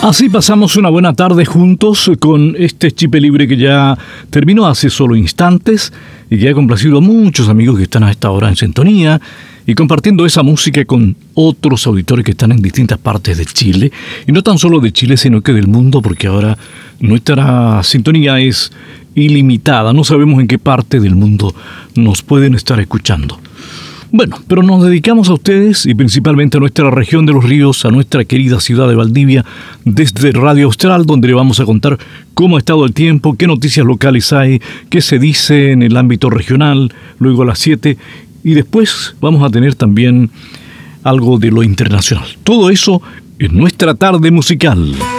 Así pasamos una buena tarde juntos con este Chip Libre que ya terminó hace solo instantes y que ha complacido a muchos amigos que están a esta hora en sintonía y compartiendo esa música con otros auditores que están en distintas partes de Chile. Y no tan solo de Chile, sino que del mundo, porque ahora nuestra sintonía es ilimitada. No sabemos en qué parte del mundo nos pueden estar escuchando. Bueno, pero nos dedicamos a ustedes y principalmente a nuestra región de los ríos, a nuestra querida ciudad de Valdivia, desde Radio Austral, donde le vamos a contar cómo ha estado el tiempo, qué noticias locales hay, qué se dice en el ámbito regional, luego a las 7, y después vamos a tener también algo de lo internacional. Todo eso en nuestra tarde musical.